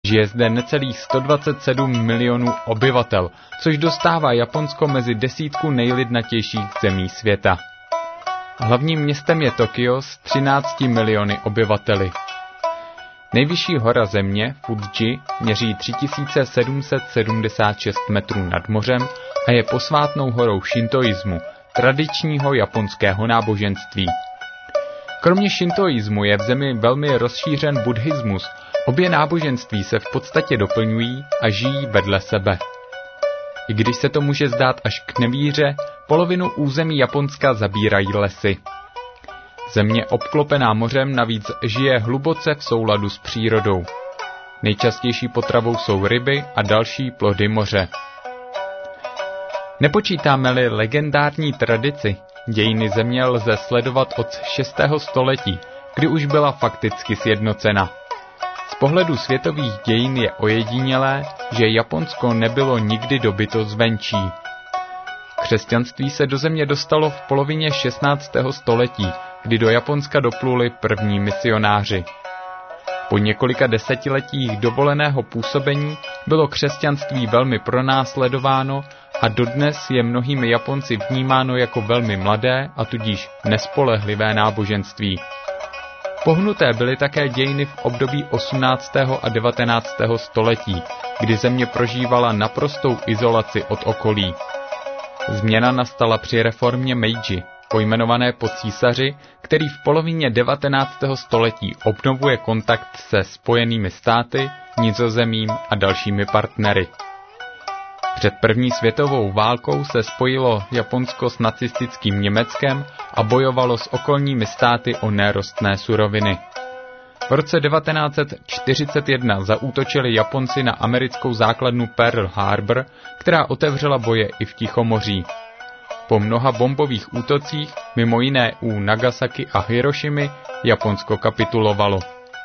Žije zde necelých 127 milionů obyvatel, což dostává Japonsko mezi desítku nejlidnatějších zemí světa. Hlavním městem je Tokio s 13 miliony obyvateli. Nejvyšší hora země, Fuji, měří 3776 metrů nad mořem a je posvátnou horou šintoismu, tradičního japonského náboženství. Kromě šintoismu je v zemi velmi rozšířen buddhismus. Obě náboženství se v podstatě doplňují a žijí vedle sebe. I když se to může zdát až k nevíře, polovinu území Japonska zabírají lesy. Země obklopená mořem navíc žije hluboce v souladu s přírodou. Nejčastější potravou jsou ryby a další plody moře. Nepočítáme-li legendární tradici, dějiny země lze sledovat od 6. století, kdy už byla fakticky sjednocena. Z pohledu světových dějin je ojedinělé, že Japonsko nebylo nikdy dobyto zvenčí. Křesťanství se do země dostalo v polovině 16. století, kdy do Japonska dopluli první misionáři. Po několika desetiletích dovoleného působení bylo křesťanství velmi pronásledováno a dodnes je mnohými Japonci vnímáno jako velmi mladé a tudíž nespolehlivé náboženství. Pohnuté byly také dějiny v období 18. a 19. století, kdy země prožívala naprostou izolaci od okolí. Změna nastala při reformě Meiji, pojmenované po císaři, který v polovině 19. století obnovuje kontakt se Spojenými státy, Nizozemím a dalšími partnery. Před první světovou válkou se spojilo Japonsko s nacistickým Německem a bojovalo s okolními státy o nerostné suroviny. V roce 1941 zaútočili Japonci na americkou základnu Pearl Harbor, která otevřela boje i v Tichomoří. Po mnoha bombových útocích, mimo jiné u Nagasaki a Hirošimy, Japonsko kapitulovalo.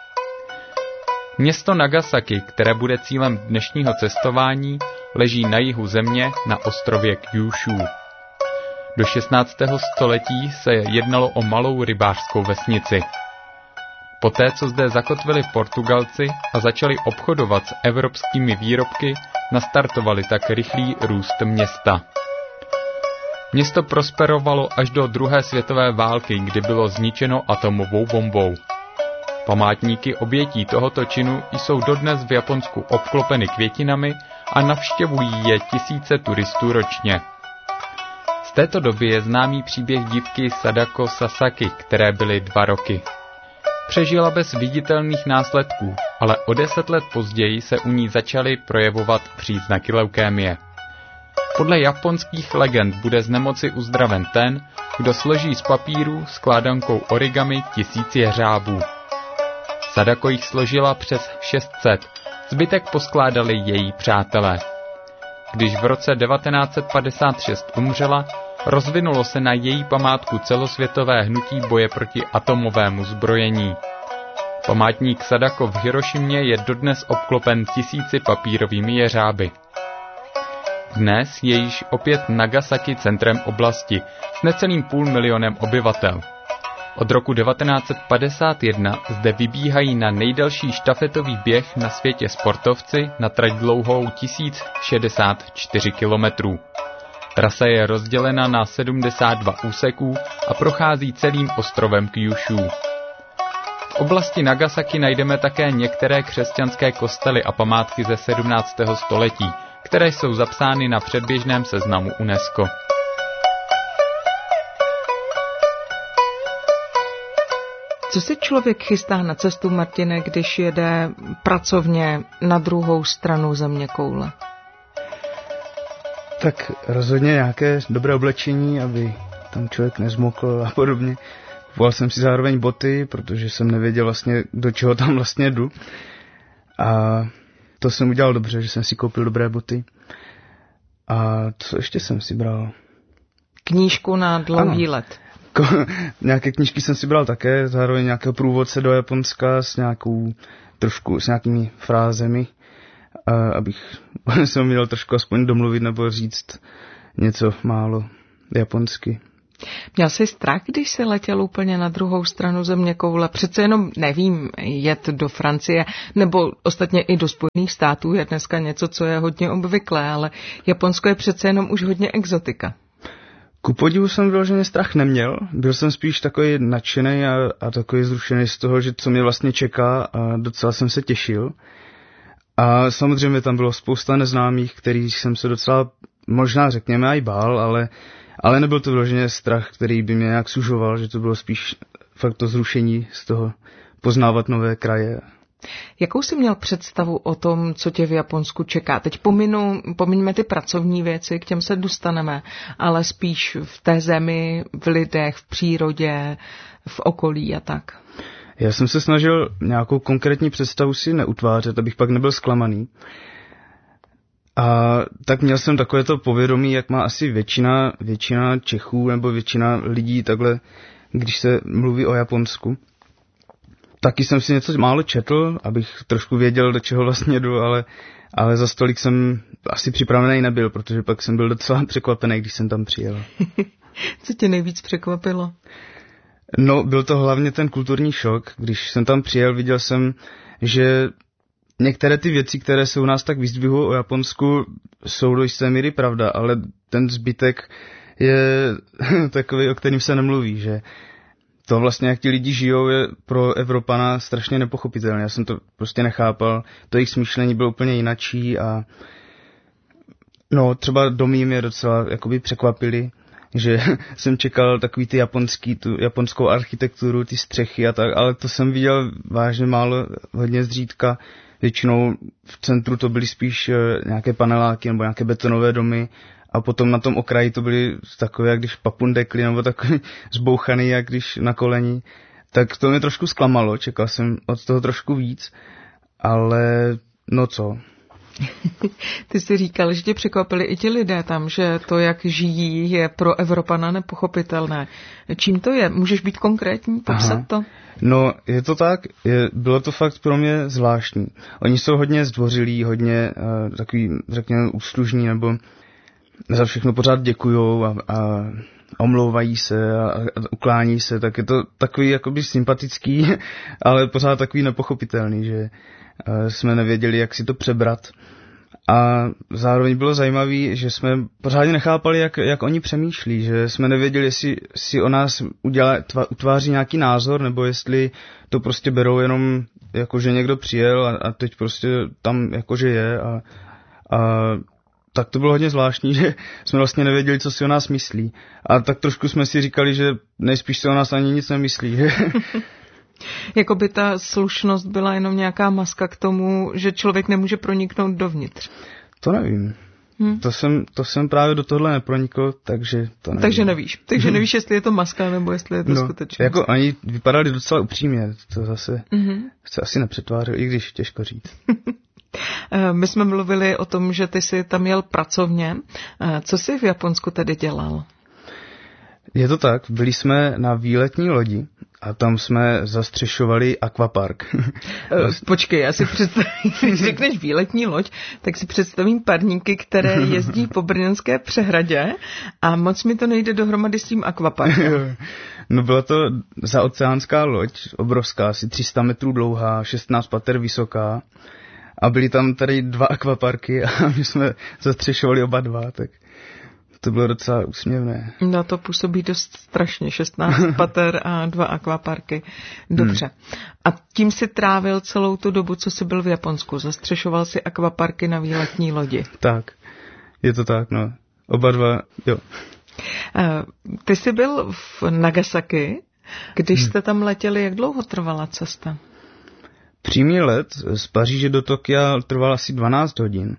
Město Nagasaki, které bude cílem dnešního cestování, leží na jihu země na ostrově Kyushu. Do 16. století se jednalo o malou rybářskou vesnici. Poté, co zde zakotvili Portugalci a začali obchodovat s evropskými výrobky, nastartovali tak rychlý růst města. Město prosperovalo až do druhé světové války, kdy bylo zničeno atomovou bombou. Památníky obětí tohoto činu jsou dodnes v Japonsku obklopeny květinami a navštěvují je tisíce turistů ročně. Z této doby je známý příběh dívky Sadako Sasaki, které byly 2 roky. Přežila bez viditelných následků, ale o 10 let později se u ní začaly projevovat příznaky leukémie. Podle japonských legend bude z nemoci uzdraven ten, kdo složí z papíru skládankou origami 1000 jeřábů. Sadako jich složila přes 600, zbytek poskládali její přátelé. Když v roce 1956 umřela, rozvinulo se na její památku celosvětové hnutí boje proti atomovému zbrojení. Památník Sadako v Hirošimě je dodnes obklopen 1000 papírovými jeřáby. Dnes je již opět Nagasaki centrem oblasti s necelým 500 000 obyvatel. Od roku 1951 zde vybíhají na nejdelší štafetový běh na světě sportovci na trať dlouhou 1064 kilometrů. Trasa je rozdělena na 72 úseků a prochází celým ostrovem Kyushu. V oblasti Nagasaki najdeme také některé křesťanské kostely a památky ze 17. století, které jsou zapsány na předběžném seznamu UNESCO. Co se člověk chystá na cestu, Martine, když jede pracovně na druhou stranu zeměkoule? Tak rozhodně nějaké dobré oblečení, aby tam člověk nezmokl a podobně. Kupoval jsem si zároveň boty, protože jsem nevěděl vlastně, do čeho tam vlastně jdu. A to jsem udělal dobře, že jsem si koupil dobré boty. A co ještě jsem si bral? Knížku na dlouhý let. Nějaké knížky jsem si bral také, zároveň nějakého průvodce do Japonska s nějakými frázemi, abych se měl trošku aspoň domluvit nebo říct něco málo japonsky. Měl jsi strach, když jsi letěl úplně na druhou stranu zeměkoule? Přece jenom, nevím, jet do Francie, nebo ostatně i do Spojených států je dneska něco, co je hodně obvyklé, ale Japonsko je přece jenom už hodně exotika. Ku podivu jsem vyloženě strach neměl, byl jsem spíš takový nadšený a takový zrušený z toho, že co mě vlastně čeká a docela jsem se těšil. A samozřejmě tam bylo spousta neznámých, kterých jsem se docela možná řekněme aj bál, ale nebyl to vyloženě strach, který by mě nějak sužoval, že to bylo spíš fakt to zrušení z toho poznávat nové kraje. Jakou jsi měl představu o tom, co tě v Japonsku čeká? Teď pomiňme ty pracovní věci, k těm se dostaneme, ale spíš v té zemi, v lidech, v přírodě, v okolí a tak. Já jsem se snažil nějakou konkrétní představu si neutvářet, abych pak nebyl zklamaný. A tak měl jsem takovéto povědomí, jak má asi většina Čechů nebo většina lidí takhle, když se mluví o Japonsku. Taky jsem si něco málo četl, abych trošku věděl, do čeho vlastně jdu, ale za stolik jsem asi připravený nebyl, protože pak jsem byl docela překvapený, když jsem tam přijel. Co tě nejvíc překvapilo? No, byl to hlavně ten kulturní šok. Když jsem tam přijel, viděl jsem, že některé ty věci, které se u nás tak vyzdvihují o Japonsku, jsou do jisté míry pravda, ale ten zbytek je takový, o kterým se nemluví, že to vlastně, jak ti lidi žijou, je pro Evropana strašně nepochopitelné. Já jsem to prostě nechápal, to jejich smýšlení bylo úplně jinačí a no, třeba domy mě docela jakoby překvapily, že jsem čekal takový ty tu japonskou architekturu, ty střechy a tak, ale to jsem viděl vážně málo, hodně zřídka. Většinou v centru to byly spíš nějaké paneláky nebo nějaké betonové domy a potom na tom okraji to byly takové, jak když papundekly nebo takový zbouchaný, jak když na koleni. Tak to mě trošku zklamalo, čekal jsem od toho trošku víc, ale no co. Ty jsi říkal, že tě překvapili i ti lidé tam, že to, jak žijí, je pro Evropana nepochopitelné. Čím to je? Můžeš být konkrétní, popsat to? No, je to tak, bylo to fakt pro mě zvláštní. Oni jsou hodně zdvořilí, hodně takový, řekněme, úslužní, nebo za všechno pořád děkujou a omlouvají se a uklání se, tak je to takový jakoby sympatický, ale pořád takový nepochopitelný, že jsme nevěděli, jak si to přebrat. A zároveň bylo zajímavé, že jsme pořádně nechápali, jak oni přemýšlí, že jsme nevěděli, jestli si o nás utváří nějaký názor, nebo jestli to prostě berou jenom jako, že někdo přijel a teď prostě tam jakože je a tak to bylo hodně zvláštní, že jsme vlastně nevěděli, co si o nás myslí. A tak trošku jsme si říkali, že nejspíš si o nás ani nic nemyslí. Že? Jakoby ta slušnost byla jenom nějaká maska k tomu, že člověk nemůže proniknout dovnitř. To nevím. To jsem právě do tohle nepronikl, takže to nevím. Takže nevíš. Takže nevíš, jestli je to maska, nebo jestli je to skutečnost. Jako oni vypadali docela upřímně, to zase se asi nepřetvářil, i když těžko říct. My jsme mluvili o tom, že ty jsi tam jel pracovně. Co jsi v Japonsku tedy dělal? Je to tak, byli jsme na výletní lodi a tam jsme zastřešovali akvapark. Počkej, já si představím, když řekneš výletní loď, tak si představím parníky, které jezdí po brněnské přehradě a moc mi to nejde dohromady s tím akvaparkem. No byla to zaoceánská loď, obrovská, asi 300 metrů dlouhá, 16 pater vysoká a byly tam tady 2 akvaparky a my jsme zastřešovali oba 2, tak to bylo docela úsměvné. No to působí dost strašně, 16 pater a 2 akvaparky. Dobře. A tím si trávil celou tu dobu, co jsi byl v Japonsku. Zastřešoval si akvaparky na výletní lodi. Tak, je to tak, no. Oba 2, jo. Ty jsi byl v Nagasaki. Když jste tam letěli, jak dlouho trvala cesta? Přímý let z Paříže do Tokia trval asi 12 hodin.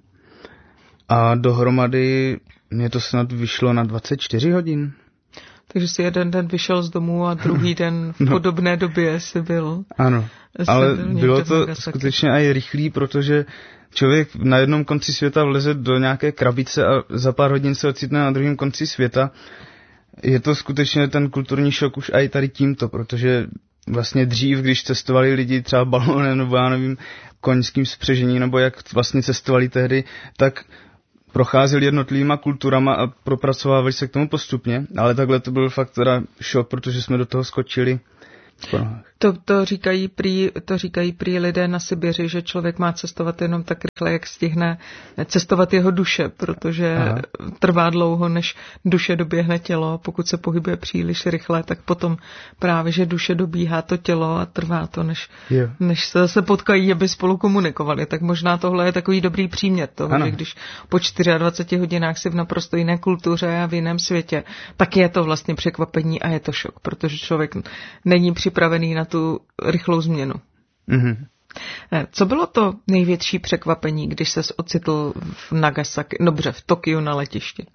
A dohromady mě to snad vyšlo na 24 hodin. Takže si jeden den vyšel z domu a druhý den v podobné době jsi byl. Ano, ale bylo to skutečně i rychlý, protože člověk na jednom konci světa vleze do nějaké krabice a za pár hodin se ocitne na druhém konci světa. Je to skutečně ten kulturní šok už i tady tímto, protože vlastně dřív, když cestovali lidi třeba balónem nebo já nevím, koňským spřežením, nebo jak vlastně cestovali tehdy, tak procházeli jednotlivýma kulturama a propracovávali se k tomu postupně, ale takhle to byl fakt teda šok, protože jsme do toho skočili. To říkají prý lidé na Sibiři, že člověk má cestovat jenom tak rychle, jak stihne cestovat jeho duše, protože trvá dlouho, než duše doběhne tělo. Pokud se pohybuje příliš rychle, tak potom právě, že duše dobíhá to tělo a trvá to, než se zase potkají, aby spolu komunikovali. Tak možná tohle je takový dobrý příměr toho, že když po 24 hodinách si v naprosto jiné kultuře a v jiném světě, tak je to vlastně překvapení a je to šok, protože člověk není připravený na tu rychlou změnu. Mm-hmm. Co bylo to největší překvapení, když ses ocitl v Nagasaki, dobře, v Tokiu na letišti?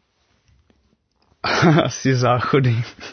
Asi záchody.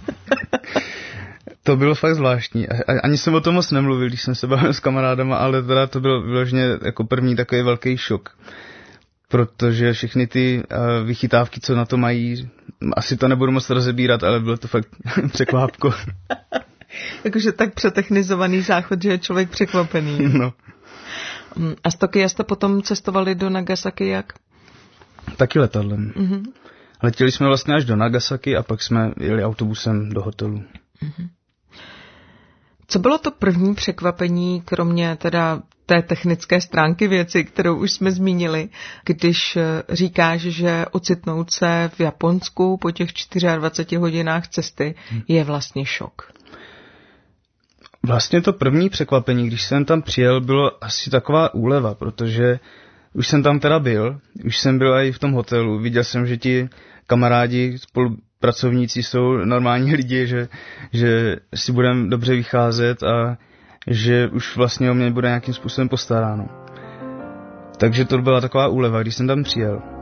To bylo fakt zvláštní. Ani jsem o tom moc nemluvil, když jsem se bavil s kamarádama, ale teda to byl vyloženě jako první takový velký šok. Protože všechny ty vychytávky, co na to mají, asi to nebudu moc rozebírat, ale bylo to fakt překvápko. Jakože tak přetechnizovaný záchod, že je člověk překvapený. No. A z Tokia jste potom cestovali do Nagasaki jak? Taky letadlem. Mm-hmm. Letěli jsme vlastně až do Nagasaki a pak jsme jeli autobusem do hotelu. Mm-hmm. Co bylo to první překvapení, kromě teda té technické stránky věci, kterou už jsme zmínili, když říkáš, že ocitnout se v Japonsku po těch 24 hodinách cesty je vlastně šok? Vlastně to první překvapení, když jsem tam přijel, bylo asi taková úleva, protože už jsem tam teda byl, už jsem byl i v tom hotelu, viděl jsem, že ti kamarádi, spolupracovníci jsou normální lidi, že si budeme dobře vycházet a že už vlastně o mě bude nějakým způsobem postaráno. Takže to byla taková úleva, když jsem tam přijel.